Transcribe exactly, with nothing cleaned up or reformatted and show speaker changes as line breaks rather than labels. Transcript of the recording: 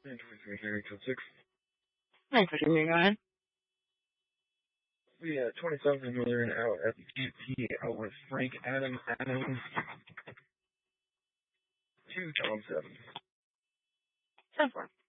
nine twenty-three, Harry, code six.
nine twenty-three, go ahead.
We had twenty-seven million out at the G P out with Frank Adam Adams. two Tom seven.
ten four.